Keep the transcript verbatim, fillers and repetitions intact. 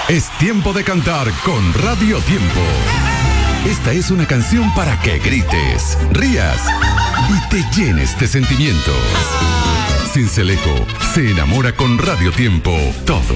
Es tiempo de cantar con Radio Tiempo. Esta es una canción para que grites, rías y te llenes de sentimientos. Sincelejo se enamora con Radio Tiempo todo